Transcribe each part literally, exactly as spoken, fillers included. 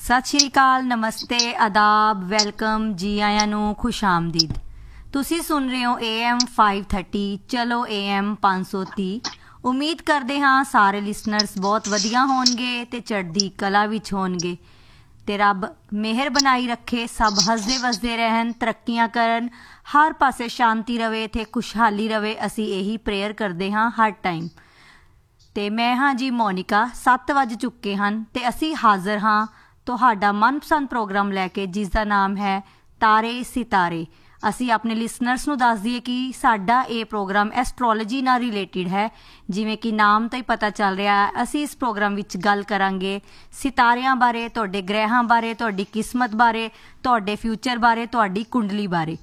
ਸਤਿ ਸ਼੍ਰੀ ਅਕਾਲ, ਨਮਸਤੇ, ਆਦਾਬ, ਵੈਲਕਮ, ਜੀ ਆਇਆਂ ਨੂੰ, ਖੁਸ਼ ਆਮਦੀਦ। ਤੁਸੀਂ ਸੁਣ ਰਹੇ ਹੋ ਏ ਐਮ ਫਾਈਵ ਥਰਟੀ, ਚਲੋ ਏ ਐਮ ਪੰਜ ਸੌ ਤੀਹ। ਉਮੀਦ ਕਰਦੇ ਹਾਂ ਸਾਰੇ ਲਿਸਨਰਸ ਬਹੁਤ ਵਧੀਆ ਹੋਣਗੇ ਤੇ ਚੜ੍ਹਦੀ ਕਲਾ ਵਿੱਚ ਹੋਣਗੇ ਤੇ ਰੱਬ ਮਿਹਰ ਬਣਾਈ ਰੱਖੇ, ਸਭ ਹੱਸਦੇ ਵਸਦੇ ਰਹਿਣ, ਤਰੱਕੀਆਂ ਕਰਨ, ਹਰ ਪਾਸੇ ਸ਼ਾਂਤੀ ਰਵੇ ਤੇ ਖੁਸ਼ਹਾਲੀ ਰਵੇ। ਅਸੀਂ ਇਹੀ ਪ੍ਰੇਅਰ ਕਰਦੇ ਹਾਂ ਹਰ ਟਾਈਮ। ਤੇ ਮੈਂ ਹਾਂ ਜੀ ਮੋਨਿਕਾ। ਸੱਤ ਵੱਜ ਚੁੱਕੇ ਹਨ ਤੇ ਅਸੀਂ ਹਾਜ਼ਰ ਹਾਂ ਤੁਹਾਡਾ ਮਨਪਸੰਦ ਪ੍ਰੋਗਰਾਮ ਲੈ ਕੇ, ਜਿਸ ਦਾ ਨਾਮ ਹੈ ਤਾਰੇ ਸਿਤਾਰੇ। ਅਸੀਂ ਆਪਣੇ ਲਿਸਨਰਸ ਨੂੰ ਦੱਸ ਦਈਏ ਕਿ ਸਾਡਾ ਇਹ ਪ੍ਰੋਗਰਾਮ ਐਸਟਰੋਲੋਜੀ ਨਾਲ ਰਿਲੇਟਿਡ ਹੈ। ਜਿਵੇਂ ਕਿ ਨਾਮ ਤੋਂ ਹੀ ਪਤਾ ਚੱਲ ਰਿਹਾ ਹੈ, ਅਸੀਂ ਇਸ ਪ੍ਰੋਗਰਾਮ ਵਿੱਚ ਗੱਲ ਕਰਾਂਗੇ ਸਿਤਾਰਿਆਂ ਬਾਰੇ, ਤੁਹਾਡੇ ਗ੍ਰਹਿਾਂ ਬਾਰੇ, ਤੁਹਾਡੀ ਕਿਸਮਤ ਬਾਰੇ, ਤੁਹਾਡੇ ਫਿਊਚਰ ਬਾਰੇ, ਤੁਹਾਡੀ ਕੁੰਡਲੀ ਬਾਰੇ।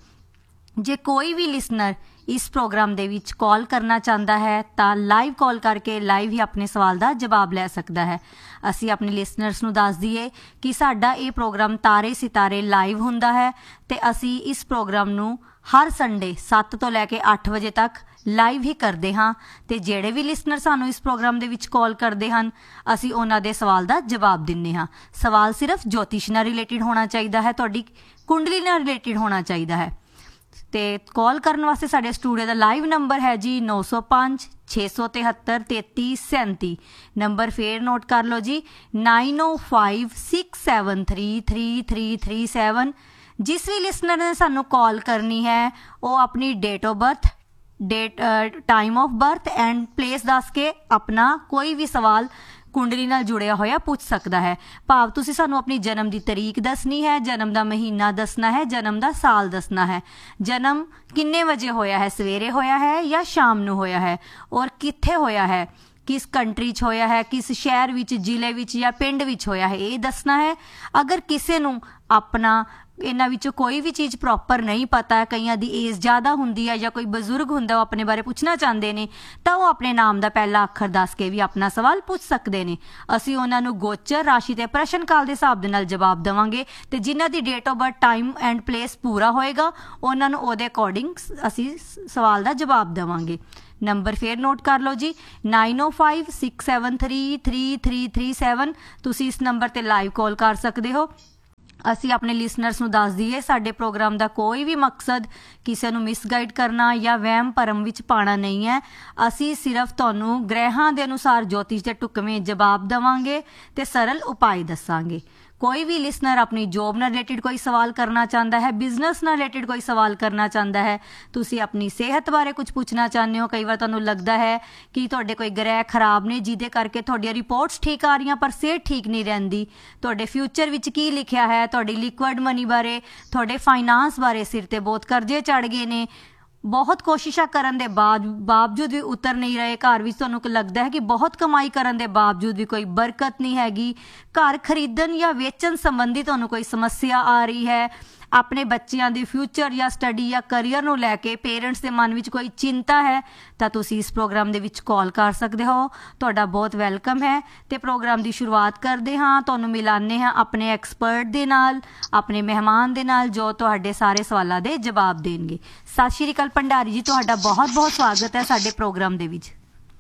ਜੇ ਕੋਈ ਵੀ ਲਿਸਨਰ ਇਸ ਪ੍ਰੋਗਰਾਮ ਦੇ ਵਿੱਚ ਕਾਲ ਕਰਨਾ ਚਾਹੁੰਦਾ ਹੈ ਤਾਂ ਲਾਈਵ ਕਾਲ ਕਰਕੇ ਲਾਈਵ ਹੀ ਆਪਣੇ ਸਵਾਲ ਦਾ ਜਵਾਬ ਲੈ ਸਕਦਾ ਹੈ। ਅਸੀਂ ਆਪਣੇ ਲਿਸਨਰਸ ਨੂੰ ਦੱਸ ਦਈਏ ਕਿ ਸਾਡਾ ਇਹ ਪ੍ਰੋਗਰਾਮ ਤਾਰੇ ਸਿਤਾਰੇ ਲਾਈਵ ਹੁੰਦਾ ਹੈ ਤੇ ਅਸੀਂ ਇਸ ਪ੍ਰੋਗਰਾਮ ਨੂੰ ਹਰ ਸੰਡੇ ਸੱਤ ਤੋਂ ਲੈ ਕੇ ਅੱਠ ਵਜੇ ਤੱਕ ਲਾਈਵ ਹੀ ਕਰਦੇ ਹਾਂ। ਤੇ ਜਿਹੜੇ ਵੀ ਲਿਸਨਰ ਸਾਨੂੰ ਇਸ ਪ੍ਰੋਗਰਾਮ ਦੇ ਵਿੱਚ ਕਾਲ ਕਰਦੇ ਹਨ, ਅਸੀਂ ਉਹਨਾਂ ਦੇ ਸਵਾਲ ਦਾ ਜਵਾਬ ਦਿੰਦੇ ਹਾਂ। ਸਵਾਲ ਸਿਰਫ ਜੋਤਿਸ਼ ਨਾਲ ਰਿਲੇਟਿਡ ਹੋਣਾ ਚਾਹੀਦਾ ਹੈ, ਤੁਹਾਡੀ ਕੁੰਡਲੀ ਨਾਲ ਰਿਲੇਟਿਡ ਹੋਣਾ ਚਾਹੀਦਾ ਹੈ। ਤੇ ਕਾਲ ਕਰਨ ਵਾਸਤੇ ਸਾਡੇ ਸਟੂਡੀਓ ਦਾ ਲਾਈਵ ਨੰਬਰ ਹੈ ਜੀ ਨੌ ਸੌ ਪੰਜ ਛੇ ਸੌ ਤਿਹੱਤਰ ਤੇਤੀ ਸੈਂਤੀ। ਨੰਬਰ ਫੇਰ ਨੋਟ ਕਰ ਲਓ ਜੀ, ਨਾਈਨ ਓ five six seven three three three three seven. ਜਿਸ ਵੀ ਲਿਸਨਰ ਨੇ ਸਾਨੂੰ ਕਾਲ ਕਰਨੀ ਹੈ ਉਹ ਆਪਣੀ date of birth, date time of birth and place ਦੱਸ ਕੇ ਆਪਣਾ ਕੋਈ ਵੀ ਸਵਾਲ ਕੁੰਡਲੀ ਨਾਲ ਜੁੜਿਆ ਹੋਇਆ ਪੁੱਛ ਸਕਦਾ ਹੈ। ਭਾਵ ਤੁਸੀਂ ਸਾਨੂੰ ਆਪਣੀ ਜਨਮ ਦੀ ਤਰੀਕ ਦੱਸਣੀ ਹੈ, ਜਨਮ ਦਾ ਮਹੀਨਾ ਦੱਸਣਾ ਹੈ, ਜਨਮ ਦਾ ਸਾਲ ਦੱਸਣਾ ਹੈ, ਜਨਮ ਕਿੰਨੇ ਵਜੇ ਹੋਇਆ ਹੈ, ਸਵੇਰੇ ਹੋਇਆ ਹੈ ਜਾਂ ਸ਼ਾਮ ਨੂੰ ਹੋਇਆ ਹੈ, ਔਰ ਕਿੱਥੇ ਹੋਇਆ ਹੈ, ਕਿਸ ਕੰਟਰੀ 'ਚ ਹੋਇਆ ਹੈ, ਕਿਸ ਸ਼ਹਿਰ ਵਿੱਚ, ਜ਼ਿਲ੍ਹੇ ਵਿੱਚ ਜਾਂ ਪਿੰਡ ਵਿੱਚ ਹੋਇਆ ਹੈ, ਇਹ ਦੱਸਣਾ ਹੈ। ਅਗਰ ਕਿਸੇ ਨੂੰ ਆਪਣਾ ਇਹਨਾਂ ਵਿੱਚੋਂ ਕੋਈ ਵੀ ਚੀਜ਼ ਪ੍ਰੋਪਰ ਨਹੀਂ ਪਤਾ, ਕਈਆਂ ਦੀ ਏਜ ਜ਼ਿਆਦਾ ਹੁੰਦੀ ਹੈ ਜਾਂ ਕੋਈ ਬਜ਼ੁਰਗ ਹੁੰਦਾ ਉਹ ਆਪਣੇ ਬਾਰੇ ਪੁੱਛਣਾ ਚਾਹੁੰਦੇ ਨੇ, ਤਾਂ ਉਹ ਆਪਣੇ ਨਾਮ ਦਾ ਪਹਿਲਾ ਅੱਖਰ ਦੱਸ ਕੇ ਵੀ ਆਪਣਾ ਸਵਾਲ ਪੁੱਛ ਸਕਦੇ ਨੇ। ਅਸੀਂ ਉਹਨਾਂ ਨੂੰ ਗੋਚਰ ਰਾਸ਼ੀ ਤੇ ਪ੍ਰਸ਼ਨ ਕਾਲ ਦੇ ਹਿਸਾਬ ਦੇ ਨਾਲ ਜਵਾਬ ਦੇਵਾਂਗੇ ਤੇ ਜਿਨ੍ਹਾਂ ਦੀ date of birth, time and place ਪੂਰਾ ਹੋਏਗਾ ਉਹਨਾਂ ਨੂੰ ਉਹਦੇ ਅਕੋਰਡਿੰਗ ਅਸੀਂ ਸਵਾਲ ਦਾ ਜਵਾਬ ਦੇਵਾਂਗੇ। ਨੰਬਰ ਫੇਰ ਨੋਟ ਕਰ ਲਓ ਜੀ, ਨਾਈਨ ਓ five six seven three three three three seven. ਤੁਸੀਂ ਇਸ ਨੰਬਰ 'ਤੇ ਲਾਈਵ ਕਾਲ ਕਰ ਸਕਦੇ ਹੋ। ਅਸੀਂ ਆਪਣੇ ਲਿਸਨਰਸ ਨੂੰ ਦੱਸ ਦਈਏ, ਸਾਡੇ ਪ੍ਰੋਗਰਾਮ ਦਾ ਕੋਈ ਵੀ ਮਕਸਦ ਕਿਸੇ ਨੂੰ ਮਿਸਗਾਈਡ ਕਰਨਾ ਜਾਂ ਵਹਿਮ ਭਰਮ ਵਿੱਚ ਪਾਉਣਾ ਨਹੀਂ ਹੈ। ਅਸੀਂ ਸਿਰਫ ਤੁਹਾਨੂੰ ਗ੍ਰਹਿਾਂ ਦੇ ਅਨੁਸਾਰ ਜੋਤਿਸ਼ ਦੇ ਢੁਕਵੇਂ ਜਵਾਬ ਦੇਵਾਂਗੇ ਤੇ ਸਰਲ ਉਪਾਅ ਦੱਸਾਂਗੇ। ਕੋਈ ਵੀ ਲਿਸਨਰ ਆਪਣੀ ਜੋਬ ਨਾਲ ਰਿਲੇਟਿਡ ਕੋਈ ਸਵਾਲ ਕਰਨਾ ਚਾਹੁੰਦਾ ਹੈ, ਬਿਜ਼ਨਸ ਨਾਲ ਰਿਲੇਟਿਡ ਕੋਈ ਸਵਾਲ ਕਰਨਾ ਚਾਹੁੰਦਾ ਹੈ, ਤੁਸੀਂ ਆਪਣੀ ਸਿਹਤ ਬਾਰੇ ਕੁਝ ਪੁੱਛਣਾ ਚਾਹੁੰਦੇ ਹੋ, ਕਈ ਵਾਰ ਤੁਹਾਨੂੰ ਲੱਗਦਾ ਹੈ ਕਿ ਤੁਹਾਡੇ ਕੋਈ ਗ੍ਰਹਿ ਖਰਾਬ ਨੇ ਜਿਹਦੇ ਕਰਕੇ ਤੁਹਾਡੀਆਂ ਰਿਪੋਰਟਸ ਠੀਕ ਆ ਰਹੀਆਂ ਪਰ ਸਿਹਤ ਠੀਕ ਨਹੀਂ ਰਹਿੰਦੀ, ਤੁਹਾਡੇ ਫਿਊਚਰ ਵਿੱਚ ਕੀ ਲਿਖਿਆ ਹੈ, ਤੁਹਾਡੀ ਲਿਕੁਇਡ ਮਨੀ ਬਾਰੇ, ਤੁਹਾਡੇ ਫਾਈਨਾਂਸ ਬਾਰੇ, ਸਿਰ ਤੇ ਬਹੁਤ ਕਰਜ਼ੇ ਚੜ ਗਏ ਨੇ, ਬਹੁਤ ਕੋਸ਼ਿਸ਼ਾਂ ਕਰਨ ਦੇ ਬਾਅਦ ਬਾਵਜੂਦ ਵੀ ਉਤਰ ਨਹੀਂ ਰਹੇ, ਘਰ ਵਿੱਚ ਤੁਹਾਨੂੰ ਲੱਗਦਾ ਹੈ ਕਿ ਬਹੁਤ ਕਮਾਈ ਕਰਨ ਦੇ ਬਾਵਜੂਦ ਵੀ ਕੋਈ ਬਰਕਤ ਨਹੀਂ ਹੈਗੀ, ਘਰ ਖਰੀਦਣ ਜਾਂ ਵੇਚਣ ਸੰਬੰਧੀ ਤੁਹਾਨੂੰ ਕੋਈ ਸਮੱਸਿਆ ਆ ਰਹੀ ਹੈ, ਆਪਣੇ ਬੱਚਿਆਂ ਦੇ ਫਿਊਚਰ ਜਾਂ ਸਟੱਡੀ ਜਾਂ ਕਰੀਅਰ ਨੂੰ ਲੈ ਕੇ ਪੇਰੈਂਟਸ ਦੇ ਮਨ ਵਿੱਚ ਕੋਈ ਚਿੰਤਾ ਹੈ, ਤਾਂ ਤੁਸੀਂ ਇਸ ਪ੍ਰੋਗਰਾਮ ਦੇ ਵਿੱਚ ਕਾਲ ਕਰ ਸਕਦੇ ਹੋ। ਤੁਹਾਡਾ ਬਹੁਤ ਵੈਲਕਮ ਹੈ ਤੇ ਪ੍ਰੋਗਰਾਮ ਦੀ ਸ਼ੁਰੂਆਤ ਕਰਦੇ ਹਾਂ। ਤੁਹਾਨੂੰ ਮਿਲਾਉਂਦੇ ਹਾਂ ਆਪਣੇ ਐਕਸਪਰਟ ਦੇ ਨਾਲ, ਆਪਣੇ ਮਹਿਮਾਨ ਦੇ ਨਾਲ, ਜੋ ਤੁਹਾਡੇ ਸਾਰੇ ਸਵਾਲਾਂ ਦੇ ਜਵਾਬ ਦੇਣਗੇ। ਸਤਿ ਸ਼੍ਰੀ ਅਕਾਲ ਭੰਡਾਰੀ ਜੀ, ਤੁਹਾਡਾ ਬਹੁਤ ਬਹੁਤ ਸਵਾਗਤ ਹੈ ਸਾਡੇ ਪ੍ਰੋਗਰਾਮ ਦੇ ਵਿੱਚ।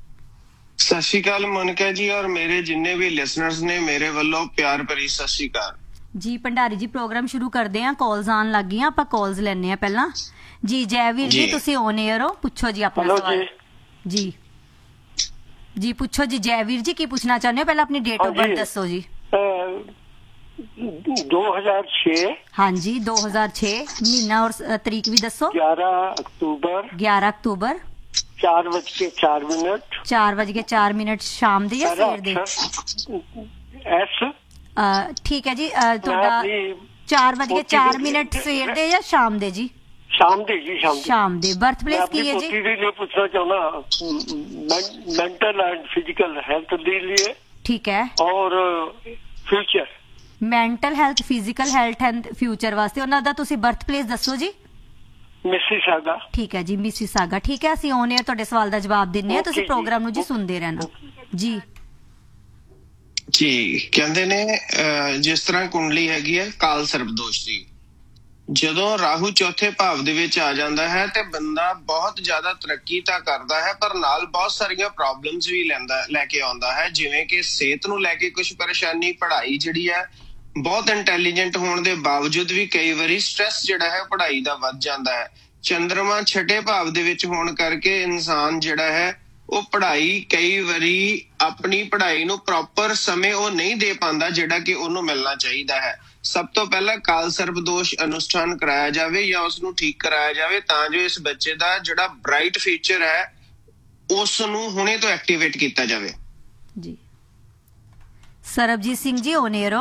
ਸਤਿ ਸ਼੍ਰੀ ਅਕਾਲ ਮੋਨਿਕਾ ਜੀ, ਔਰ ਮੇਰੇ ਜਿੰਨੇ ਵੀ ਲਿਸਨਰਸ ਨੇ ਮੇਰੇ ਵੱਲੋਂ ਪਿਆਰ ਭਰੀ ਸਤਿ ਸ਼੍ਰੀ ਅਕਾਲ ਜੀ। ਭੰਡਾਰੀ ਜੀ, ਪ੍ਰੋਗਰਾਮ ਸ਼ੁਰੂ ਕਰਦੇ ਹਾਂ। ਕਾਲਸ ਆਉਣ ਲੱਗ ਗਈਆਂ, ਆਪਾਂ ਕਾਲਸ ਲੈਣੇ ਆ ਪਹਿਲਾਂ ਜੀ। ਜੈਵੀਰ ਜੀ, ਤੁਸੀਂ ਔਨ ਏਅਰ ਹੋ, ਪੁੱਛੋ ਜੀ ਆਪਣਾ ਸਵਾਲ। ਜੀ ਜੀ ਪੁੱਛੋ ਜੀ ਜੈਵੀਰ ਜੀ, ਕੀ ਪੁੱਛਣਾ ਚਾਹੁੰਦੇ ਹੋ? ਪਹਿਲਾਂ ਆਪਣੀ ਡੇਟ ਆਫ ਬਰਥ ਦੱਸੋ ਜੀ। ਦੋ ਹਜ਼ਾਰ ਛੇ। ਹਾਂਜੀ, ਦੋ ਹਜ਼ਾਰ ਛੇ। ਮਹੀਨਾ ਔਰ ਤਰੀਕ ਵੀ ਦੱਸੋ। ਗਿਆਰਾਂ ਅਕਤੂਬਰ। ਗਿਆਰਾਂ ਅਕਤੂਬਰ। ਚਾਰ ਵਜ ਕੇ ਚਾਰ ਮਿੰਟ। ਚਾਰ ਵਜ ਕੇ ਚਾਰ ਮਿੰਟ ਸ਼ਾਮ ਦੇ ਜਾਂ ਸਵੇਰ ਦੇ? ਐਸ ਠੀਕ ਹੈ ਜੀ। ਤੁਹਾਡਾ ਚਾਰ ਵਜ ਕੇ ਚਾਰ ਮਿੰਟ ਸਵੇਰ ਦੇ ਜਾਂ ਸ਼ਾਮ ਦੇ ਜੀ? ਸ਼ਾਮ ਦੇ ਜੀ, ਸ਼ਾਮ ਸ਼ਾਮ ਦੇ। ਬਰਥ ਪਲੇਸ ਕੀ ਹੈ ਜੀ? ਮੈਂ ਪੁੱਛਣਾ ਚਾਹੁੰਦਾ ਮੈਂਟਲ ਐਂਡ ਫਿਜ਼ੀਕਲ ਹੈਲਥ ਦੇ ਲਈ। ਠੀਕ ਹੈ। ਔਰ future. Mental health, physical health and future ਵਾਸਤੇ ਉਹਨਾਂ ਦਾ ਤੁਸੀਂ ਬਰਥ ਪਲੇਸ ਦੱਸੋ ਜੀ। ਮਿਸੀਸਾਗਾ। ਠੀਕ ਹੈ ਜੀ, ਮਿਸੀਸਾਗਾ। ਠੀਕ ਹੈ, ਅਸੀਂ ਔਨ ਏਅਰ ਤੁਹਾਡੇ ਸਵਾਲ ਦਾ ਜਵਾਬ ਦਿੰਦੇ ਹਾਂ, ਤੁਸੀਂ ਪ੍ਰੋਗਰਾਮ ਨੂੰ ਜੀ ਸੁਣਦੇ ਰਹਿਣਾ ਜੀ। ਜੀ ਕਹਿੰਦੇ ਨੇ ਜਿਸ ਤਰ੍ਹਾਂ ਕੁੰਡਲੀ ਹੈਗੀ ਹੈ ਕਾਲ ਸਰਪਦੋਸ਼ ਦੀ, ਜਦੋਂ ਰਾਹੂ ਚੌਥੇ ਭਾਵ ਦੇ ਵਿੱਚ ਆ ਜਾਂਦਾ ਹੈ ਤੇ ਬੰਦਾ ਬਹੁਤ ਜ਼ਿਆਦਾ ਤਰੱਕੀ ਤਾਂ ਕਰਦਾ ਹੈ ਪਰ ਨਾਲ ਬਹੁਤ ਸਾਰੀਆਂ ਪ੍ਰੋਬਲਮਸ ਵੀ ਲੈਂਦਾ ਲੈ ਕੇ ਆਉਂਦਾ ਹੈ, ਜਿਵੇਂ ਕਿ ਸਿਹਤ ਨੂੰ ਲੈ ਕੇ ਕੁਝ ਪਰੇਸ਼ਾਨੀ, ਪੜ੍ਹਾਈ ਜਿਹੜੀ ਹੈ ਬਹੁਤ ਇੰਟੈਲੀਜੈਂਟ ਹੋਣ ਦੇ ਬਾਵਜੂਦ ਵੀ ਕਈ ਵਾਰੀ ਸਟ੍ਰੈਸ ਜਿਹੜਾ ਹੈ ਪੜ੍ਹਾਈ ਦਾ ਵੱਧ ਜਾਂਦਾ ਹੈ। ਚੰਦਰਮਾ ਛਠੇ ਭਾਵ ਦੇ ਵਿੱਚ ਹੋਣ ਕਰਕੇ ਇਨਸਾਨ ਜਿਹੜਾ ਹੈ ਉਹ ਪੜ੍ਹਾਈ ਕਈ ਵਾਰੀ ਆਪਣੀ ਪੜ੍ਹਾਈ ਨੂੰ ਪ੍ਰੋਪਰ ਸਮੇਂ ਉਹ ਨਹੀਂ ਦੇ ਪਾਉਂਦਾ ਜਿਹੜਾ ਕਿ ਉਹਨੂੰ ਮਿਲਣਾ ਚਾਹੀਦਾ ਹੈ। ਸਭ ਤੋਂ ਪਹਿਲਾਂ ਕਾਲ ਸਰਪ ਦੋਸ਼ ਅਨੁਸ਼ਠਾਨ ਕਰਾਇਆ ਜਾਵੇ ਜਾਂ ਉਸ ਨੂੰ ਠੀਕ ਕਰਾਇਆ ਜਾਵੇ ਤਾਂ ਜੋ ਇਸ ਬੱਚੇ ਦਾ ਜਿਹੜਾ ਬ੍ਰਾਈਟ ਫਿਊਚਰ ਹੈ ਉਸ ਨੂੰ ਹੁਣੇ ਤੋਂ ਐਕਟੀਵੇਟ ਕੀਤਾ ਜਾਵੇ। ਜੀ ਸਰਬਜੀਤ ਸਿੰਘ ਜੀ ਓਨੇਰੋ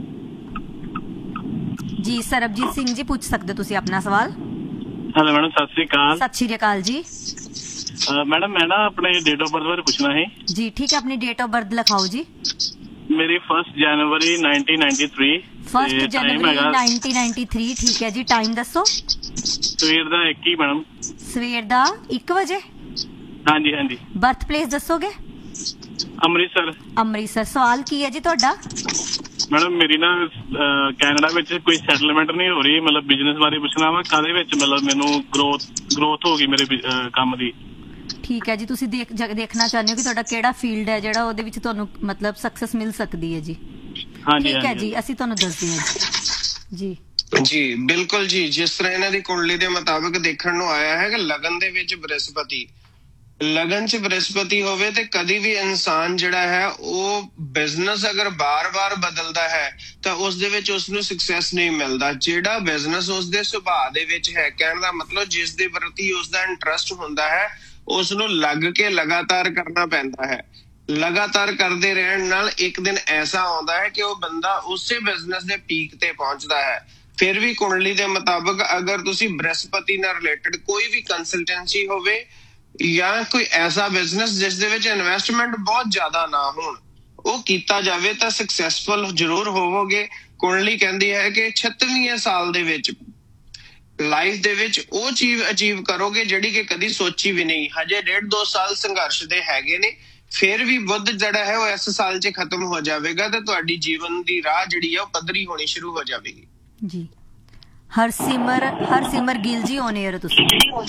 ਜੀ, ਸਰਬਜੀਤ ਸਿੰਘ ਜੀ ਪੁੱਛ ਸਕਦੇ ਤੁਸੀਂ ਆਪਣਾ ਸਵਾਲ। ਹੈਲੋ ਮੈਡਮ, ਸਤਿ ਸ੍ਰੀ ਅਕਾਲ। ਸਤਿ ਸ਼੍ਰੀ ਅਕਾਲ ਜੀ। ਮੈਡਮ ਮੈਂ ਨਾ ਆਪਣੇ ਡੇਟ ਆਫ ਬਰਥ ਬਾਰੇ ਪੁੱਛਣਾ ਹੈ ਜੀ। ਠੀਕ ਹੈ, ਆਪਣੀ ਡੇਟ ਆਫ ਬਰਥ ਲਿਖਾਓ ਜੀ। ਮੇਰੀ ਫਸਟ ਜਨਵਰੀ ਨਾइनटीन नाइंटी थ्री। ਫਸਟ ਜਨਵਰੀ ਨਾइनटीन नाइंटी थ्री। ਠੀਕ ਹੈ ਜੀ, ਟਾਈਮ ਦੱਸੋ। ਸਵੇਰ ਦਾ ਇੱਕ ਹੀ ਮੈਡਮ। ਸਵੇਰ ਦਾ ਇੱਕ ਵਜੇ। ਹਾਂਜੀ ਹਾਂਜੀ। ਬਰਥ ਪਲੇਸ ਦੱਸੋਗੇ। ਅੰਮ੍ਰਿਤਸਰ। ਅੰਮ੍ਰਿਤਸਰ। ਸਵਾਲ ਕੀ ਹੈ ਜੀ ਤੁਹਾਡਾ। ਮੈਡਮ ਮੇਰੀ ਨਾ ਕੈਨੇਡਾ ਵਿੱਚ ਕੋਈ ਸੈਟਲਮੈਂਟ ਨਹੀਂ ਹੋ ਰਹੀ, ਮਤਲਬ ਬਿਜ਼ਨਸ ਬਾਰੇ ਪੁੱਛਣਾ ਵਾ, ਕਾਹਦੇ ਵਿੱਚ ਮਤਲਬ ਮੈਨੂੰ ਗਰੋਥ ਗਰੋਥ ਹੋ ਗਈ ਮੇਰੇ ਕੰਮ ਦੀ। ਠੀਕ ਹੈ ਜੀ, ਤੁਸੀਂ ਦੇਖ ਦੇਖਣਾ ਚਾਹੁੰਦੇ ਹੋ ਕਿ ਤੁਹਾਡਾ ਕਿਹੜਾ ਫੀਲਡ ਹੈ ਜਿਹੜਾ ਉਹਦੇ ਵਿੱਚ ਤੁਹਾਨੂੰ ਮਤਲਬ ਸਕਸੈਸ ਮਿਲ ਸਕਦੀ ਹੈ ਜੀ। ਹਾਂਜੀ ਠੀਕ ਹੈ ਜੀ, ਅਸੀਂ ਤੁਹਾਨੂੰ ਦੱਸਦੇ ਹਾਂ ਜੀ। ਜੀ ਬਿਲਕੁਲ ਜੀ, ਜਿਸ ਤਰ੍ਹਾਂ ਇਹਨਾਂ ਦੀ ਕੁੰਡਲੀ ਦੇ ਮੁਤਾਬਕ ਦੇਖਣ ਨੂੰ ਆਇਆ ਹੈ ਕਿ ਲਗਨ ਦੇ ਵਿੱਚ ਬ੍ਰਹਿਸਪਤੀ, ਲਗਨ ਚ ਬ੍ਰਹਿਸਪਤੀ ਹੋਵੇ ਤੇ ਕਦੀ ਵੀ ਇਨਸਾਨ ਜਿਹੜਾ ਹੈ ਉਹ ਬਿਜ਼ਨਸ ਅਗਰ ਬਾਰ-ਬਾਰ ਬਦਲਦਾ ਹੈ ਤਾਂ ਉਸ ਦੇ ਵਿੱਚ ਉਸ ਨੂੰ ਸਕਸੈਸ ਨਹੀਂ ਮਿਲਦਾ। ਜਿਹੜਾ ਬਿਜ਼ਨਸ ਉਸ ਦੇ ਸੁਭਾਅ ਦੇ ਵਿੱਚ ਹੈ, ਕਹਿਣ ਦਾ ਮਤਲਬ ਜਿਸ ਦੇ ਪ੍ਰਤੀ ਉਸ ਦਾ ਇੰਟਰਸਟ ਹੁੰਦਾ ਹੈ ਉਸ ਨੂੰ ਲੱਗ ਕੇ ਲਗਾਤਾਰ ਕਰਨਾ ਪੈਂਦਾ ਹੈ। ਲਗਾਤਾਰ ਕਰਦੇ ਰਹਿਣ ਨਾਲ ਇੱਕ ਦਿਨ ਐਸਾ ਆਉਂਦਾ ਹੈ ਕਿ ਉਹ ਬੰਦਾ ਉਸੇ ਬਿਜ਼ਨਸ ਦੇ ਪੀਕ ਤੇ ਪਹੁੰਚਦਾ ਹੈ। ਫਿਰ ਵੀ ਕੁੰਡਲੀ ਦੇ ਮੁਤਾਬਕ ਅਗਰ ਤੁਸੀਂ ਬ੍ਰਹਿਸਪਤੀ ਨਾਲ ਰਿਲੇਟਡ ਕੋਈ ਵੀ ਕੰਸਲਟੈਂਸੀ ਹੋਵੇ ਜਾਂ ਕੋਈ ਐਸਾ ਬਿਜ਼ਨਸ ਜਿਸ ਦੇ ਵਿੱਚ ਇਨਵੈਸਟਮੈਂਟ ਬਹੁਤ ਜ਼ਿਆਦਾ ਨਾ ਹੋਣ, ਉਹ ਕੀਤਾ ਜਾਵੇ ਤਾਂ ਸਕਸੈਸਫੁਲ ਜ਼ਰੂਰ ਹੋਵੋਗੇ। ਕੁੰਡਲੀ ਕਹਿੰਦੀ ਹੈ ਕਿ ਛੱਤਵੀਂ ਸਾਲ ਦੇ ਵਿੱਚ ਲਾਈਫ ਦੇ ਵਿੱਚ ਉਹ ਚੀਜ਼ ਅਚੀਵ ਕਰੋਗੇ ਜਿਹੜੀ ਕਿ ਕਦੀ ਸੋਚੀ ਵੀ ਨਹੀਂ। ਹਜੇ ਡੇਢ ਦੋ ਸਾਲ ਸੰਘਰਸ਼ ਦੇ ਹੈਗੇ ਨੇ, ਫਿਰ ਵੀ ਬੁੱਧ ਜਿਹੜਾ ਹੈ ਉਹ ਇਸ ਸਾਲ 'ਚ ਖਤਮ ਹੋ ਜਾਵੇਗਾ ਤੇ ਤੁਹਾਡੀ ਜੀਵਨ ਦੀ ਰਾਹ ਜਿਹੜੀ ਹੈ ਉਹ ਪੱਧਰੀ ਹੋਣੀ ਸ਼ੁਰੂ ਹੋ ਜਾਵੇਗੀ। ਜੀ ਹਰਸਿਮਰ ਹਰਸਿਮਰ ਗਿੱਲ ਜੀ ਔਨ 에ਅਰ ਤੁਸੀਂ।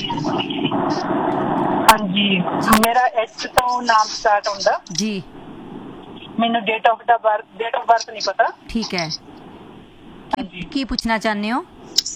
ਹਾਂਜੀ, ਮੇਰਾ ਐਚ ਤੋਂ ਨਾਮ ਸਟਾਰਟ ਹੁੰਦਾ ਜੀ। ਮੈਨੂੰ date of the birth date of birth ਨਹੀਂ ਪਤਾ। ਠੀਕ ਹੈ, ਹਾਂਜੀ। ਕੀ ਪੁੱਛਣਾ ਚਾਹੁੰਦੇ ਹੋ।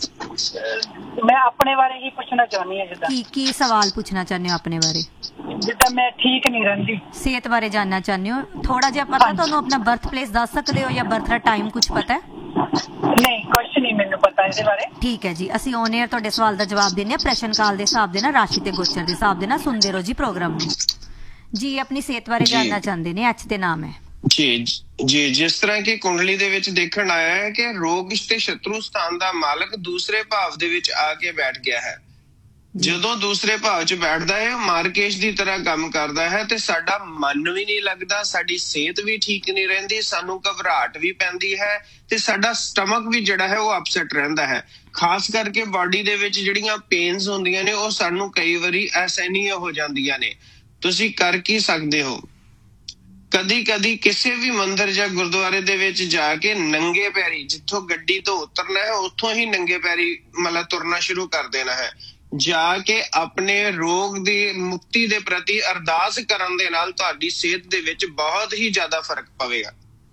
ਮੈਂ ਆਪਣੇ ਬਾਰੇ ਹੀ ਪੁੱਛਣਾ ਚਾਹੁੰਦੀ ਹਾਂ। ਜਿੱਦਾਂ ਕੀ ਕੀ ਸਵਾਲ ਪੁੱਛਣਾ ਚਾਹੁੰਦੇ ਹੋ ਆਪਣੇ ਬਾਰੇ। ਜਿੱਦਾਂ ਮੈਂ ਠੀਕ ਨਹੀਂ ਰਹਿੰਦੀ, ਸਿਹਤ ਬਾਰੇ ਜਾਨਣਾ ਚਾਹੁੰਦੇ ਹੋ। ਥੋੜਾ ਜਿਹਾ ਪਤਾ ਤੁਹਾਨੂੰ ਆਪਣਾ ਬਰਥ ਪਲੇਸ ਦੱਸ ਸਕਦੇ ਹੋ ਜਾਂ ਬਰਥ ਦਾ ਟਾਈਮ ਕੁਝ ਪਤਾ ਹੈ। ਨਹੀਂ, ਕੁਛ ਨਹੀਂ ਮੈਨੂੰ ਪਤਾ ਇਹਦੇ ਬਾਰੇ। ਠੀਕ ਹੈ ਜੀ, ਅਸੀਂ ਔਨ 에ਅਰ ਤੁਹਾਡੇ ਸਵਾਲ ਦਾ ਜਵਾਬ ਦਿੰਦੇ ਹਾਂ ਪ੍ਰਸ਼ਨ ਕਾਲ ਦੇ ਹਿਸਾਬ ਦੇ ਨਾਲ, ਰਾਸ਼ੀ ਤੇ ਗੋਚਰ ਦੇ ਹਿਸਾਬ ਦੇ ਨਾਲ। ਸੁਣਦੇ ਰਹੋ ਜੀ ਪ੍ਰੋਗਰਾਮ ਨੂੰ। ਜੀ ਆਪਣੀ ਸਿਹਤ ਬਾਰੇ ਜਾਨਣਾ ਚਾਹੁੰਦੇ ਨੇ, ਐਚ ਤੇ ਨਾਮ ਹੈ ਜੀ। ਜੀ ਜਿਸ ਤਰ੍ਹਾਂ ਕਿ ਕੁੰਡਲੀ ਦੇ ਵਿੱਚ ਦੇਖਣ ਆਇਆ ਹੈ ਕਿ ਰੋਗ ਤੇ ਸ਼ਤਰੂ ਸਥਾਨ ਦਾ ਮਾਲਕ ਦੂਸਰੇ ਭਾਵ ਦੇ ਵਿੱਚ ਆ ਕੇ ਬੈਠ ਗਿਆ ਹੈ। ਜਦੋਂ ਦੂਸਰੇ ਭਾਵ 'ਚ ਬੈਠਦਾ ਹੈ ਮਾਰਕੇਸ਼ ਦੀ ਤਰ੍ਹਾਂ ਕੰਮ ਕਰਦਾ ਹੈ ਤੇ ਸਾਡਾ ਮਨ ਵੀ ਨਹੀਂ ਲੱਗਦਾ, ਸਾਡੀ ਸਿਹਤ ਵੀ ਠੀਕ ਨਹੀਂ ਰਹਿੰਦੀ, ਸਾਨੂੰ ਘਬਰਾਹਟ ਵੀ ਪੈਂਦੀ ਹੈ ਤੇ ਸਾਡਾ ਸਟਮਕ ਵੀ ਜਿਹੜਾ ਹੈ ਉਹ ਅਪਸੈਟ ਰਹਿੰਦਾ ਹੈ। ਖਾਸ ਕਰਕੇ ਬਾਡੀ ਦੇ ਵਿੱਚ ਜਿਹੜੀਆਂ ਪੇਨਸ ਹੁੰਦੀਆਂ ਨੇ ਉਹ ਸਾਨੂੰ ਕਈ ਵਾਰੀ ਅਸਹਿਨੀय ਹੋ ਜਾਂਦੀਆਂ ਨੇ। ਤੁਸੀਂ ਕਰ ਕੀ ਸਕਦੇ ਹੋ, ਕਦੀ ਕਦੀ ਕਿਸੇ ਵੀ ਮੰਦਿਰ ਜਾਂ ਗੁਰਦੁਆਰੇ ਦੇ ਵਿੱਚ ਜਾ ਕੇ ਨੰਗੇ ਪੈਰੀ, ਜਿੱਥੋਂ ਗੱਡੀ ਤੋਂ ਉਤਰਨਾ ਹੈ ਉੱਥੋਂ ਹੀ ਨੰਗੇ ਪੈਰੀ ਮਤਲਬ ਤੁਰਨਾ ਸ਼ੁਰੂ ਕਰ ਦੇਣਾ ਹੈ। ਜਾ ਕੇ ਆਪਣੇ ਰੋਗ ਦੀ ਮੁਕਤੀ ਦੇ ਪ੍ਰਤੀ ਅਰਦਾਸ ਕਰਨ ਦੇ ਨਾਲ ਤੁਹਾਡੀ ਸਿਹਤ ਦੇ ਵਿੱਚ ਬਹੁਤ ਹੀ ਜ਼ਿਆਦਾ ਫਰਕ ਪਵੇਗਾ।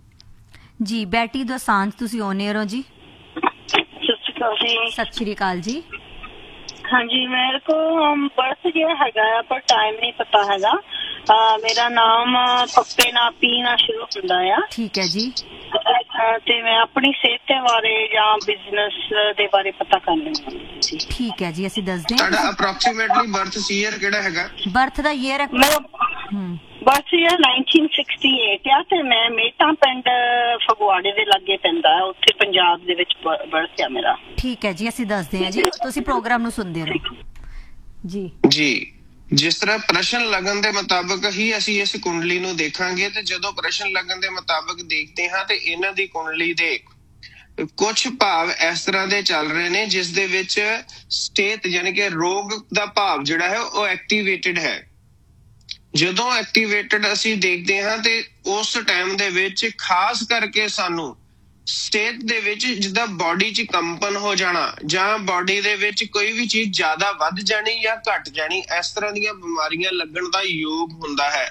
ਜੀ ਬੈਟੀ ਦੋਸਾਂਝ ਤੁਸੀਂ ਔਨ 에ਅਰ ਹੋ ਜੀ। ਸਤਿ ਸ਼੍ਰੀ ਅਕਾਲ ਜੀ। ਸਤਿ ਸ਼੍ਰੀ ਅਕਾਲ ਜੀ। ਹਾਂਜੀ, ਮੇਰੇ ਕੋ ਬਰਥ ਜਿਹੜਾ ਹੈਗਾ ਪਰ ਟਾਈਮ ਨਹੀਂ ਪਤਾ ਹੈਗਾ। ਮੇਰਾ ਨਾਮ ਪੱਪੇ ਨਾਲ ਪੀ ਨਾਲ ਸ਼ੁਰੂ ਹੁੰਦਾ ਆ। ਠੀਕ ਹੈ ਜੀ। ਤੇ ਮੈਂ ਆਪਣੀ ਸਿਹਤ ਦੇ ਬਾਰੇ ਜਾਂ ਬਿਜ਼ਨਸ ਦੇ ਬਾਰੇ ਪਤਾ ਕਰਨਾ ਚਾਹੁੰਦੀ ਸੀ। ਠੀਕ ਹੈ ਜੀ, ਅਸੀਂ ਦੱਸਦੇ ਹਾਂ। ਤੁਹਾਡਾ ਅਪਰੋਕਸੀਮੇਟਲੀ ਬਰਥ ਈਅਰ ਕਿਹੜਾ ਹੈਗਾ। ਬਰਥ ਦਾ ਈਅਰ ਹਮ ਬਰਥ ਈਅਰ ਨਾइनटीन सिक्सटी एट ਆ ਤੇ ਮੈਂ ਮੇਟਾਂ ਪਿੰਡ ਫਗਵਾੜੇ ਦੇ ਲਾਗੇ ਪੈਂਦਾ, ਉੱਥੇ ਪੰਜਾਬ ਦੇ ਵਿੱਚ ਬਰਥ ਆ ਮੇਰਾ। ਠੀਕ ਹੈ ਜੀ, ਅਸੀਂ ਦੱਸਦੇ ਹਾਂ ਜੀ, ਤੁਸੀਂ ਪ੍ਰੋਗਰਾਮ ਨੂੰ ਸੁਣਦੇ ਰਹੋ ਜੀ। ਜੀ ਜਿਸ ਤਰ੍ਹਾਂ ਪ੍ਰਸ਼ਨ ਲਗਨ ਦੇ ਮੁਤਾਬਕ ਹੀ ਅਸੀਂ ਇਸ ਕੁੰਡਲੀ ਨੂੰ ਦੇਖਾਂਗੇ ਤੇ ਜਦੋਂ ਪ੍ਰਸ਼ਨ ਲਗਨ ਦੇ ਮੁਤਾਬਕ ਦੇਖਦੇ ਹਾਂ ਤੇ ਇਹਨਾਂ ਦੀ ਕੁੰਡਲੀ ਦੇ ਕੁਝ ਭਾਵ ਇਸ ਤਰ੍ਹਾਂ ਦੇ ਚੱਲ ਰਹੇ ਨੇ ਜਿਸ ਦੇ ਵਿੱਚ ਸਟੇਟ ਯਾਨੀ ਕਿ ਰੋਗ ਦਾ ਭਾਵ ਜਿਹੜਾ ਹੈ ਉਹ ਐਕਟੀਵੇਟਡ ਹੈ। ਜਦੋਂ ਐਕਟੀਵੇਟਡ ਅਸੀਂ ਦੇਖਦੇ ਹਾਂ ਤੇ ਉਸ ਟਾਈਮ ਦੇ ਵਿੱਚ ਖਾਸ ਕਰਕੇ ਸਾਨੂੰ ਸਟੇਟ ਦੇ ਵਿੱਚ ਜਿੱਦਾਂ ਬਾਡੀ 'ਚ ਕੰਪਨ ਹੋ ਜਾਣਾ ਜਾਂ ਬਾਡੀ ਦੇ ਵਿੱਚ ਕੋਈ ਵੀ ਚੀਜ਼ ਜ਼ਿਆਦਾ ਵੱਧ ਜਾਣੀ ਜਾਂ ਘਟ ਜਾਣੀ, ਇਸ ਤਰ੍ਹਾਂ ਦੀਆਂ ਬਿਮਾਰੀਆਂ ਲੱਗਣ ਦਾ ਯੋਗ ਹੁੰਦਾ ਹੈ।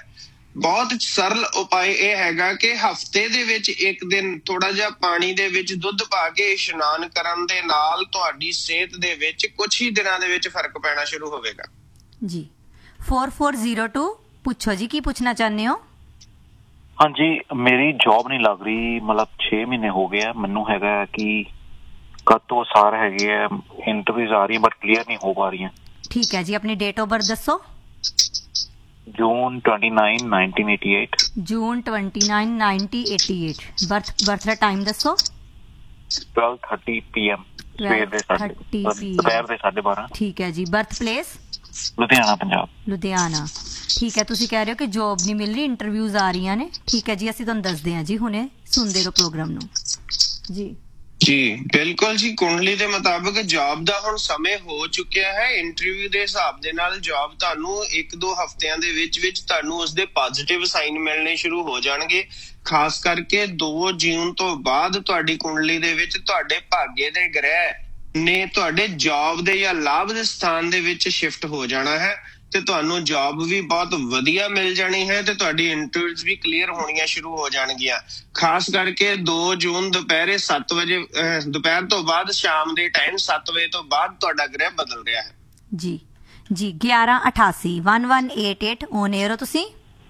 ਬਹੁਤ ਸਰਲ ਉਪਾਅ ਇਹ ਹੈਗਾ ਕਿ ਹਫਤੇ ਦੇ ਵਿੱਚ ਇੱਕ ਦਿਨ ਥੋੜਾ ਜਿਹਾ ਪਾਣੀ ਦੇ ਵਿੱਚ ਦੁੱਧ ਪਾ ਕੇ ਇਸ਼ਨਾਨ ਕਰਨ ਦੇ ਨਾਲ ਤੁਹਾਡੀ ਸਿਹਤ ਦੇ ਵਿੱਚ ਕੁਝ ਹੀ ਦਿਨਾਂ ਦੇ ਵਿੱਚ ਫਰਕ ਪੈਣਾ ਸ਼ੁਰੂ ਹੋਵੇਗਾ। ਜੀ four four zero two ਪੁੱਛੋ ਜੀ, ਕੀ ਪੁੱਛਣਾ ਚਾਹੁੰਦੇ ਹੋ? ਹਾਂਜੀ, ਮੇਰੀ ਜੌਬ ਨਹੀਂ ਲੱਗ ਰਹੀ, ਮਤਲਬ ਛੇ ਮਹੀਨੇ ਹੋ ਗਏ ਆ। ਮੈਨੂੰ ਹੈਗਾ ਕਿ ਕਦ ਤੋਂ ਸਾਰ ਹੈਗੇ ਆ, ਇੰਟਰਵਿਊਜ਼ ਆ ਰਹੀ ਬਟ ਕਲੀਅਰ ਨਹੀਂ ਹੋ ਪਾ ਰਹੀਆਂ। ਠੀਕ ਹੈ ਜੀ, ਆਪਣੀ ਡੇਟ ਆਫ ਬਰਥ ਦੱਸੋ। ਜੂਨ twenty-nine nineteen eighty-eight। ਜੂਨ twenty-nine nineteen eighty-eight। Birth birth ਦਾ ਟਾਈਮ ਦੱਸੋ। twelve thirty p m ਸਵੇਰ ਦੇ ਸਾਢੇ ਦੁਪਹਿਰ ਦੇ ਸਾਢੇ ਬਾਰਾਂ। ਠੀਕ ਹੈ ਜੀ। Birth place? ਲੁਧਿਆਣਾ, ਪੰਜਾਬ। ਲੁਧਿਆਣਾ। ਠੀਕ ਹੈ, ਤੁਸੀਂ ਕਹਿ ਰਹੇ ਹੋ ਕਿ ਜੌਬ ਨਹੀਂ ਮਿਲ ਰਹੀ, ਇੰਟਰਵਿਊਜ਼ ਆ ਰਹੀਆਂ ਨੇ। ਠੀਕ ਹੈ ਜੀ, ਅਸੀਂ ਤੁਹਾਨੂੰ ਦੱਸਦੇ ਹਾਂ ਜੀ, ਹੁਣੇ ਸੁਣਦੇ ਰਹੋ ਪ੍ਰੋਗਰਾਮ ਨੂੰ ਜੀ। ਜੀ ਬਿਲਕੁਲ ਜੀ, ਕੁੰਡਲੀ ਦੇ ਮੁਤਾਬਕ ਜੌਬ ਦਾ ਹੁਣ ਸਮੇਂ ਹੋ ਚੁੱਕਿਆ ਹੈ। ਇੰਟਰਵਿਊ ਦੇ ਹਿਸਾਬ ਦੇ ਨਾਲ ਜੌਬ ਤੁਹਾਨੂੰ ਇੱਕ ਦੋ ਹਫ਼ਤਿਆਂ ਦੇ ਵਿੱਚ ਵਿੱਚ ਤੁਹਾਨੂੰ ਉਸਦੇ ਪੋਜ਼ਿਟਿਵ ਸਾਈਨ ਮਿਲਣੇ ਸ਼ੁਰੂ ਹੋ ਜਾਣਗੇ। ਖਾਸ ਕਰਕੇ ਦੋ ਜੂਨ ਤੋਂ ਬਾਅਦ ਤੁਹਾਡੀ ਕੁੰਡਲੀ ਦੇ ਵਿੱਚ ਤੁਹਾਡੇ ਭਾਗੇ ਦੇ ਗ੍ਰਹਿ ਨੇ ਤੁਹਾਡੇ ਜੌਬ ਦੇ ਜਾਂ ਲਾਭ ਦੇ ਸਥਾਨ ਦੇ ਵਿੱਚ ਸ਼ਿਫਟ ਹੋ ਜਾਣਾ ਹੈ ਤੇ ਤੁਹਾਨੂੰ ਜੌਬ ਵੀ ਬਹੁਤ ਵਧੀਆ ਮਿਲ ਜਾਣੀ ਹੈ ਤੇ ਤੁਹਾਡੀ ਇੰਟਰਵਿਊਜ਼ ਵੀ ਕਲੀਅਰ ਹੋਣੀਆਂ ਸ਼ੁਰੂ ਹੋ ਜਾਣਗੀਆਂ। ਖਾਸ ਕਰਕੇ ਦੋ ਜੂਨ ਦੁਪਹਿਰੇ ਸੱਤ ਵਜੇ ਦੁਪਹਿਰ ਤੋਂ ਬਾਅਦ ਸ਼ਾਮ ਦੇ ਟਾਈਮ ਸੱਤ ਵਜੇ ਤੋਂ ਬਾਅਦ ਤੁਹਾਡਾ ਗ੍ਰਹਿ ਬਦਲ ਰਿਹਾ ਹੈ। ਜੀ ਜੀ ਗਿਆਰਾਂ ਅਠਾਸੀ one one eight eight on air ਹੋ ਤੁਸੀਂ।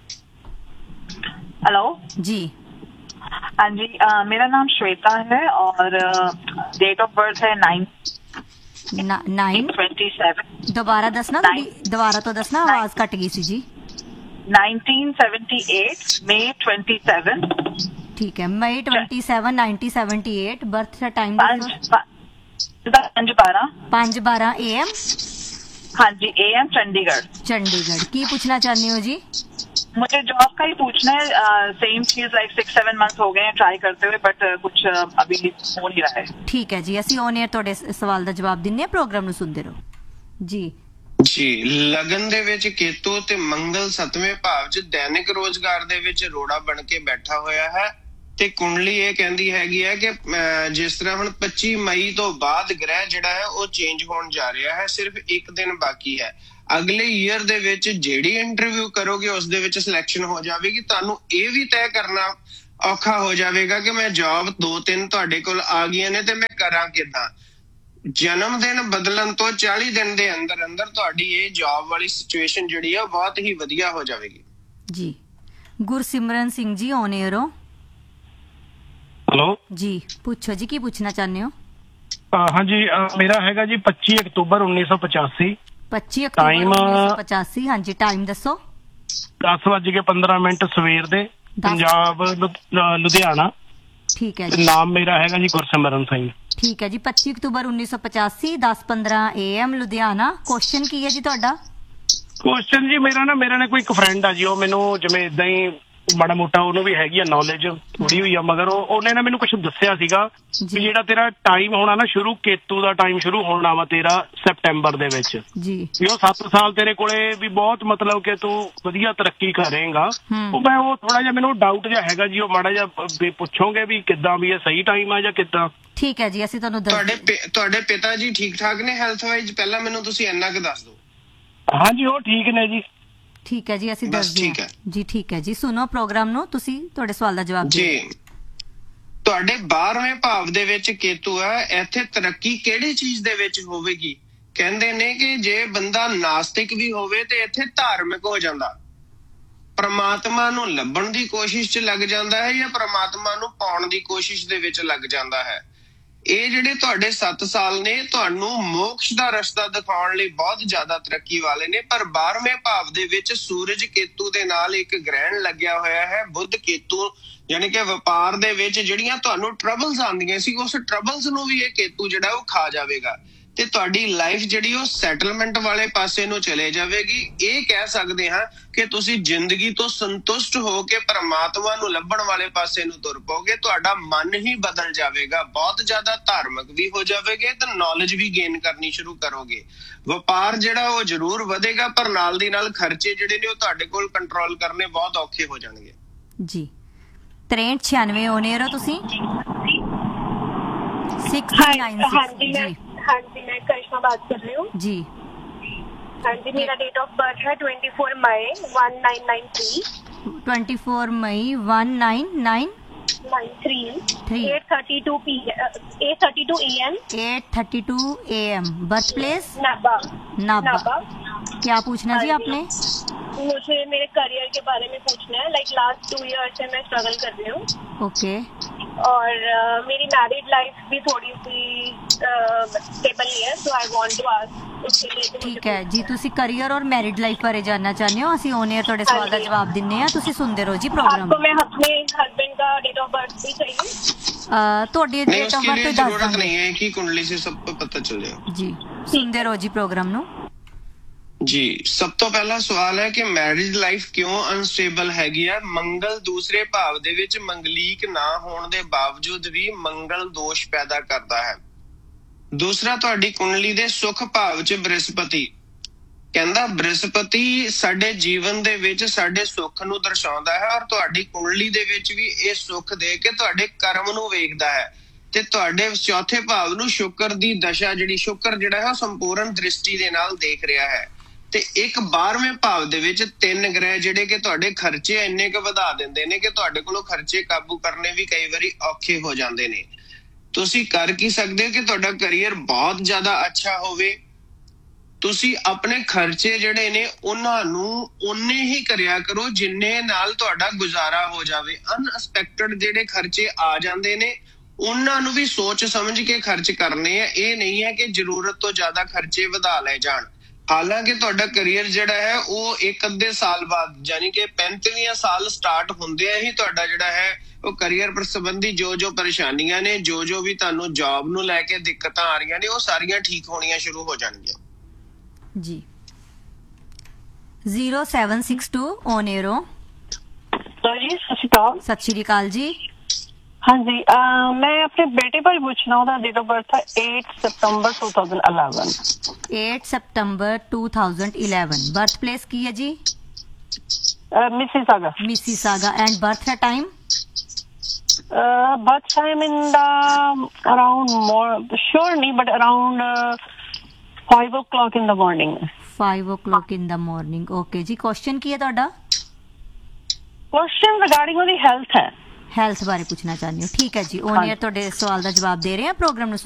हेलो जी। हाँ जी, uh, मेरा नाम श्वेता है और डेट ऑफ बर्थ है नाइन नाइन ट्वेंटी सेवन। दोबारा दसना, दोबारा तो दसना, आवाज कट गई सी जी। नाइनटीन सेवेंटी एट मई ट्वेंटी सेवन। ठीक है, मई twenty seven nineteen seventy eight. Birth का टाइम पांच बारह पांच बारह ए एम। हाँ जी, ए एम चंडीगढ़। चंडीगढ़। की पूछना चाहते हो जी? मुझे जॉब का ही पूछना है। सेम चीज लाइक सिक्स सेवन मंथ हो गए हैं ट्राई करते हुए बट uh, कुछ uh, अभी हो नहीं रहा है। ठीक है जी, ਅਸੀਂ ਔਨ 에ਅਰ ਤੁਹਾਡੇ ਸਵਾਲ ਦਾ ਜਵਾਬ ਦਿੰਨੇ ਆ, ਪ੍ਰੋਗਰਾਮ ਨੂੰ ਸੁਣਦੇ ਰਹੋ ਜੀ। ਜੀ ਲਗਨ ਦੇ ਵਿੱਚ ਕੇਤੂ ਤੇ ਮੰਗਲ ਸੱਤਵੇਂ ਭਾਵ 'ਚ ਦੈਨਿਕ ਰੋਜ਼ਗਾਰ ਦੇ ਵਿੱਚ ਰੋੜਾ ਬਣ ਕੇ ਬੈਠਾ ਹੋਇਆ ਹੈ ਤੇ ਕੁੰਡਲੀ ਇਹ ਕਹਿੰਦੀ ਹੈਗੀ ਹੈ ਕਿ ਜਿਸ ਤਰ੍ਹਾਂ ਹੁਣ ਪੱਚੀ ਮਈ ਤੋਂ ਬਾਅਦ ਗ੍ਰਹਿ ਜਿਹੜਾ ਹੈ ਉਹ ਚੇਂਜ ਹੋਣ ਜਾ ਰਿਹਾ ਹੈ। ਸਿਰਫ ਇੱਕ ਦਿਨ ਬਾਕੀ ਹੈ। ਅਗਲੇ ਈਅਰ ਦੇ ਵਿੱਚ ਜਿਹੜੀ ਇੰਟਰਵਿਊ ਕਰੋਗੇ ਉਸ ਦੇ ਵਿੱਚ ਸਿਲੈਕਸ਼ਨ ਹੋ ਜਾਵੇਗੀ। ਤੁਹਾਨੂੰ ਇਹ ਵੀ ਤੈਅ ਕਰਨਾ ਔਖਾ ਹੋ ਜਾਵੇਗਾ ਕਿ ਮੈਂ ਜੌਬ ਦੋ ਤਿੰਨ ਤੁਹਾਡੇ ਕੋਲ ਆ ਗਈਆਂ ਨੇ ਤੇ ਮੈਂ ਕਰਾਂ ਕਿੱਦਾਂ। ਜਨਮ ਦਿਨ ਬਦਲਣ ਤੋਂ ਚਾਲੀ ਦਿਨ ਦੇ ਅੰਦਰ ਅੰਦਰ ਤੁਹਾਡੀ ਇਹ ਜੌਬ ਵਾਲੀ ਸਿਚੁਏਸ਼ਨ ਜਿਹੜੀ ਆ ਬਹੁਤ ਹੀ ਵਧੀਆ ਹੋ ਜਾਵੇਗੀ ਜੀ। ਗੁਰਸਿਮਰਨ ਸਿੰਘ ਜੀ ਔਨ 에ਅਰ ਹੋ। ਹੈਲੋ ਜੀ, ਪੁੱਛੋ ਜੀ, ਕੀ ਪੁੱਛਣਾ ਚਾਹੁੰਦੇ ਹੋ? ਹਾਂਜੀ, ਮੇਰਾ ਹੈਗਾ ਜੀ ਪੱਚੀ ਅਕਤੂਬਰ ਉੱਨੀ ਸੌ ਪਚਾਸੀ। ਪੱਚੀ ਅਕਤੂਬਰ ਉੱਨੀ ਸੌ ਪਚਾਸੀ। ਹਾਂਜੀ, ਟਾਈਮ ਦੱਸੋ। ਦਸ ਵੱਜ ਕੇ ਪੰਦਰਾਂ ਮਿੰਟ ਸਵੇਰ ਦੇ, ਪੰਜਾਬ, ਲੁਧਿਆਣਾ। ਠੀਕ ਹੈ ਜੀ। ਨਾਮ ਮੇਰਾ ਹੈਗਾ ਜੀ ਗੁਰਸਿਮਰਨ ਸਿੰਘ। ਠੀਕ ਹੈ ਜੀ, ਪੱਚੀ ਅਕਤੂਬਰ ਉੱਨੀ ਸੌ ਪਚਾਸੀ, ਦਸ ਪੰਦਰਾਂ ਏ ਐਮ ਲੁਧਿਆਣਾ। ਕੁਐਸਚਨ ਕੀ ਹੈ ਜੀ ਤੁਹਾਡਾ? ਕੁਐਸਚਨ ਜੀ ਮੇਰਾ ਨਾ ਮੇਰਾ ਨਾ ਕੋਈ ਇੱਕ ਫਰੈਂਡ ਆ ਜੀ, ਉਹ ਮੈਨੂੰ ਜਿਵੇਂ ਏਦਾਂ ਹੀ ਮਾੜਾ ਮੋਟਾ ਉਹਨੂੰ ਵੀ ਹੈਗੀ ਆ ਨੌਲੇਜ ਥੋੜੀ ਹੋਈ ਆ, ਮਗਰ ਉਹਨੇ ਨਾ ਮੈਨੂੰ ਕੁਛ ਦੱਸਿਆ ਸੀਗਾ ਵੀ ਜਿਹੜਾ ਤੇਰਾ ਟਾਈਮ ਹੋਣਾ ਨਾ ਸ਼ੁਰੂ, ਕੇਤੂ ਦਾ ਟਾਈਮ ਸ਼ੁਰੂ ਹੋਣਾ ਵਾ ਤੇਰਾ ਸੈਪਟੈਂਬਰ ਦੇ ਵਿੱਚ ਜੀ, ਵੀ ਉਹ ਸੱਤ ਸਾਲ ਤੇਰੇ ਕੋਲੇ ਵੀ ਬਹੁਤ ਮਤਲਬ ਕਿ ਤੂੰ ਵਧੀਆ ਤਰੱਕੀ ਕਰੇਗਾ। ਉਹ ਮੈਂ ਉਹ ਥੋੜਾ ਜਿਹਾ ਮੈਨੂੰ ਡਾਊਟ ਜਿਹਾ ਹੈਗਾ ਜੀ, ਉਹ ਮਾੜਾ ਜਿਹਾ ਪੁੱਛੋਗੇ ਵੀ ਕਿੱਦਾਂ, ਵੀ ਇਹ ਸਹੀ ਟਾਈਮ ਆ ਜਾਂ ਕਿੱਦਾਂ? ਠੀਕ ਹੈ ਜੀ, ਅਸੀਂ ਤੁਹਾਨੂੰ ਤੁਹਾਡੇ ਤੁਹਾਡੇ ਪਿਤਾ ਜੀ ਠੀਕ ਠਾਕ ਨੇ ਹੈਲਥ ਵਾਈਜ਼? ਪਹਿਲਾਂ ਮੈਨੂੰ ਤੁਸੀਂ ਇੰਨਾ ਕੁ ਦੱਸ ਦਿਓ। ਹਾਂਜੀ, ਉਹ ਠੀਕ ਨੇ ਜੀ। ਠੀਕ ਹੈ ਜੀ, ਅਸੀਂ ਦੱਸਦੇ ਹਾਂ ਜੀ। ਠੀਕ ਹੈ ਜੀ, ਸੁਣੋ ਪ੍ਰੋਗਰਾਮ ਨੂੰ, ਤੁਸੀਂ ਤੁਹਾਡੇ ਸਵਾਲ ਦਾ ਜਵਾਬ ਦਿਓ ਜੀ। ਤੁਹਾਡੇ ਬਾਰਵੇਂ ਭਾਵ ਦੇ ਵਿੱਚ ਕੇਤੂ ਹੈ, ਇੱਥੇ ਤਰੱਕੀ ਕਿਹੜੀ ਚੀਜ਼ ਦੇ ਵਿੱਚ ਹੋਵੇਗੀ? ਕਹਿੰਦੇ ਨੇ ਕਿ ਜੇ ਬੰਦਾ ਨਾਸਤਿਕ ਵੀ ਹੋਵੇ ਤੇ ਇੱਥੇ ਧਾਰਮਿਕ ਹੋ ਜਾਂਦਾ, ਪ੍ਰਮਾਤਮਾ ਨੂੰ ਲੱਭਣ ਦੀ ਕੋਸ਼ਿਸ਼ 'ਚ ਲੱਗ ਜਾਂਦਾ ਹੈ ਜਾਂ ਪ੍ਰਮਾਤਮਾ ਨੂੰ ਪਾਉਣ ਦੀ ਕੋਸ਼ਿਸ਼ ਦੇ ਵਿੱਚ ਲੱਗ ਜਾਂਦਾ ਹੈ। ਇਹ ਜਿਹੜੇ ਤੁਹਾਡੇ ਸੱਤ ਸਾਲ ਨੇ ਤੁਹਾਨੂੰ ਮੋਕਸ਼ ਦਾ ਰਸਤਾ ਦਿਖਾਉਣ ਲਈ ਬਹੁਤ ਜ਼ਿਆਦਾ ਤਰੱਕੀ ਵਾਲੇ ਨੇ। ਪਰ ਬਾਰਵੇਂ ਭਾਵ ਦੇ ਵਿੱਚ ਸੂਰਜ ਕੇਤੂ ਦੇ ਨਾਲ ਇੱਕ ਗ੍ਰਹਿਣ ਲੱਗਿਆ ਹੋਇਆ ਹੈ, ਬੁੱਧ ਕੇਤੂ, ਯਾਨੀ ਕਿ ਵਪਾਰ ਦੇ ਵਿੱਚ ਜਿਹੜੀਆਂ ਤੁਹਾਨੂੰ ਟਰਬਲਸ ਆਉਂਦੀਆਂ ਸੀ ਉਸ ਟਰਬਲਸ ਨੂੰ ਵੀ ਇਹ ਕੇਤੂ ਜਿਹੜਾ ਉਹ ਖਾ ਜਾਵੇਗਾ ਤੇ ਤੁਹਾਡੀ ਲਾਈਫ ਜਿਹੜੀ ਉਹ ਸੈਟਲਮੈਂਟ ਵਾਲੇ ਪਾਸੇ ਨੂੰ ਚਲੇ ਜਾਵੇਗੀ। ਇਹ ਕਹਿ ਸਕਦੇ ਹਾਂ ਕਿ ਤੁਸੀਂ ਜ਼ਿੰਦਗੀ ਤੋਂ ਸੰਤੁਸ਼ਟ ਹੋ ਕੇ ਪਰਮਾਤਮਾ ਨੂੰ ਲੱਭਣ ਵਾਲੇ ਪਾਸੇ ਨੂੰ ਤੁਰ ਪਾਓਗੇ। ਤੁਹਾਡਾ ਮਨ ਹੀ ਬਦਲ ਜਾਵੇਗਾ, ਬਹੁਤ ਜ਼ਿਆਦਾ ਧਾਰਮਿਕ ਵੀ ਹੋ ਜਾਵੇਗੇ ਤੇ ਨੌਲੇਜ ਵੀ ਗੇਨ ਕਰਨੀ ਸ਼ੁਰੂ ਕਰੋਗੇ। ਵਪਾਰ ਜਿਹੜਾ ਉਹ ਜ਼ਰੂਰ ਵਧੇਗਾ ਪਰ ਨਾਲ ਦੀ ਨਾਲ ਖਰਚੇ ਜਿਹੜੇ ਨੇ ਉਹ ਤੁਹਾਡੇ ਕੋਲ ਕੰਟਰੋਲ ਕਰਨੇ ਬਹੁਤ ਔਖੇ ਹੋ ਜਾਣਗੇ ਜੀ। ਤਰੇਂਹਠ ਛਿਆਨਵੇਂ ਔਨ 에ਅਰ ਹੋ ਤੁਸੀਂ। सिक्स नाइन सिक्स जी। हाँ जी, मैं करिश्मा बात कर रही हूँ जी। हाँ जी, मेरा डेट ऑफ बर्थ है ट्वेंटी फोर मई वन नाइन नाइन थ्री। चौबीस मई one nine nine nine three Three. Eight thirty two P eight thirty two A M eight thirty two A M birth place नाबा नाबा। नाबा। क्या पूछना जी हाँ जी। आपने? मुझे मेरे career के बारे में पूछना है। लाइक लास्ट टू ईयर से मैं स्ट्रगल कर रही हूँ ओके और uh, मेरी मैरिड लाइफ भी थोड़ी सी स्टेबल नहीं है, सो आई वांट टू आस्क उसके लिए तो मुझे ठीक है जी, ਤੁਸੀਂ ਕਰੀਅਰ ਔਰ ਮੈਰਿਡ ਲਾਈਫ ਬਾਰੇ ਜਾਨਣਾ ਚਾਹੁੰਦੇ ਹੋ। ਅਸੀਂ ਔਨ 에ਅਰ ਤੁਹਾਡੇ ਸਵਾਲ ਦਾ ਜਵਾਬ ਦਿੰਨੇ ਆ, ਤੁਸੀਂ ਸੁਣਦੇ ਰਹੋ ਜੀ ਪ੍ਰੋਗਰਾਮ। आपको मैं अपने हस्बैंड का डेट ऑफ बर्थ भी चाहिए? ਤੁਹਾਡੀ नहीं ਡੇਟ ਆਫ उसके ਬਰਥ लिए ਦੱਸ जरूरत ਦਾਂਗੇ नहीं है, एक ही कुंडली से सबको पता चल जाएगा। ਜੀ। ਸੁਣਦੇ ਰਹੋ ਜੀ ਪ੍ਰੋਗਰਾਮ ਨੂੰ। ਜੀ ਸਭ ਤੋਂ ਪਹਿਲਾ ਸਵਾਲ ਹੈ ਕਿ ਮੈਰਿਜ ਲਾਈਫ ਕਿਉਂ ਅਨਸਟੇਬਲ ਹੈਗੀ ਆ। ਮੰਗਲ ਦੂਸਰੇ ਭਾਵ ਦੇ ਵਿੱਚ ਮੰਗਲੀਕ ਨਾ ਹੋਣ ਦੇ ਬਾਵਜੂਦ ਵੀ ਮੰਗਲ ਦੋਸ਼ ਪੈਦਾ ਕਰਦਾ ਹੈ। ਦੂਸਰਾ, ਤੁਹਾਡੀ ਕੁੰਡਲੀ ਦੇ ਸੁਖ ਭਾਵ 'ਚ ਬ੍ਰਿਹਸਪਤੀ ਕਹਿੰਦਾ, ਬ੍ਰਿਹਸਪਤੀ ਸਾਡੇ ਜੀਵਨ ਦੇ ਵਿੱਚ ਸਾਡੇ ਸੁੱਖ ਨੂੰ ਦਰਸਾਉਂਦਾ ਹੈ ਔਰ ਤੁਹਾਡੀ ਕੁੰਡਲੀ ਦੇ ਵਿੱਚ ਵੀ ਇਹ ਸੁੱਖ ਦੇ ਕੇ ਤੁਹਾਡੇ ਕਰਮ ਨੂੰ ਵੇਖਦਾ ਹੈ ਤੇ ਤੁਹਾਡੇ ਚੌਥੇ ਭਾਵ ਨੂੰ ਸ਼ੁਕਰ ਦੀ ਦਸ਼ਾ, ਜਿਹੜੀ ਸ਼ੁਕਰ ਜਿਹੜਾ ਹੈ ਉਹ ਸੰਪੂਰਨ ਦ੍ਰਿਸ਼ਟੀ ਦੇ ਨਾਲ ਦੇਖ ਰਿਹਾ ਹੈ। ਤੇ ਇੱਕ ਬਾਰਵੇਂ ਭਾਵ ਦੇ ਵਿੱਚ ਤਿੰਨ ਗ੍ਰਹਿ ਜਿਹੜੇ ਕਿ ਤੁਹਾਡੇ ਖਰਚੇ ਇੰਨੇ ਕੁ ਵਧਾ ਦਿੰਦੇ ਨੇ ਕਿ ਤੁਹਾਡੇ ਕੋਲੋਂ ਖਰਚੇ ਕਾਬੂ ਕਰਨੇ ਵੀ ਕਈ ਵਾਰੀ ਔਖੇ ਹੋ ਜਾਂਦੇ ਨੇ। ਤੁਸੀਂ ਕਰ ਕੀ ਸਕਦੇ ਹੋ ਕਿ ਤੁਹਾਡਾ ਕਰੀਅਰ ਬਹੁਤ ਜ਼ਿਆਦਾ ਅੱਛਾ ਹੋਵੇ। ਤੁਸੀਂ ਆਪਣੇ ਖਰਚੇ ਜਿਹੜੇ ਨੇ ਉਹਨਾਂ ਨੂੰ ਉਨੇ ਹੀ ਕਰਿਆ ਕਰੋ ਜਿੰਨੇ ਨਾਲ ਤੁਹਾਡਾ ਗੁਜ਼ਾਰਾ ਹੋ ਜਾਵੇ। ਅਨਐਕਸਪੈਕਟਡ ਜਿਹੜੇ ਖਰਚੇ ਆ ਜਾਂਦੇ ਨੇ ਉਹਨਾਂ ਨੂੰ ਵੀ ਸੋਚ ਸਮਝ ਕੇ ਖਰਚ ਕਰਨੇ ਆ। ਇਹ ਨਹੀਂ ਹੈ ਕਿ ਜ਼ਰੂਰਤ ਤੋਂ ਜ਼ਿਆਦਾ ਖਰਚੇ ਵਧਾ ਲਏ ਜਾਣ। ਹਾਲਾਂਕਿ ਤੁਹਾਡਾ ਕਰੀਅਰ ਜਿਹੜਾ ਹੈ ਉਹ ਇੱਕ ਅੱਧੇ ਸਾਲ ਬਾਅਦ, ਯਾਨੀ ਕਿ ਪੈਂਤੀਵੇਂ ਸਾਲ ਸਟਾਰਟ ਹੁੰਦੇ ਹੀ ਤੁਹਾਡਾ ਜਿਹੜਾ ਹੈ ਉਹ ਕਰੀਅਰ ਪਰ ਸੰਬੰਧੀ ਜੋ ਜੋ ਪਰੇਸ਼ਾਨੀਆਂ ਨੇ, ਜੋ ਜੋ ਵੀ ਤੁਹਾਨੂੰ ਜੌਬ ਨੂੰ ਲੈ ਕੇ ਦਿੱਕਤਾਂ ਆ ਰਹੀਆਂ ਨੇ, ਉਹ ਸਾਰੀਆਂ ਠੀਕ ਹੋਣੀਆਂ ਸ਼ੁਰੂ ਹੋ ਜਾਣਗੀਆਂ ਜੀ। Zero seven six to on air ਹੋ। ਜੀ ਸਤਿ ਸ਼੍ਰੀ ਅਕਾਲ। ਸਤਿ ਸ਼੍ਰੀ ਅਕਾਲ ਜੀ। ਹਾਂਜੀ ਅਹ, ਮੈਂ ਆਪਣੇ ਬੇਟੇ ਬਾਰੇ ਪੁੱਛਣਾ, ਉਹਦਾ ਡੇਟ ਆਫ ਬਰਥ ਹੈ eight September twenty eleven। eight September twenty eleven birth place ਕੀ ਹੈ ਜੀ? Mississauga. Mississauga. And birth the time? Birth time in the around ਮੋਰ ਸ਼ੋਰ ਨਹੀਂ but around five o'clock in the morning। five o'clock in the morning okay ਜੀ। Question ਕੀ ਹੈ ਤੁਹਾਡਾ? Question regarding ਉਹਦੀ health ਹੈ। Health ਬਾਰੇ ਪੁੱਛਣਾ ਚਾਹੁੰਦੇ ਹੋ? ਠੀਕ ਹੈ ਜੀ, ਔਨ 에ਅਰ ਤੁਹਾਡੇ ਸਵਾਲ ਦਾ ਜਵਾਬ ਦੇ ਰਹੇ ਹਾਂ ਪ੍ਰੋਗਰਾਮ ਨੂੰ।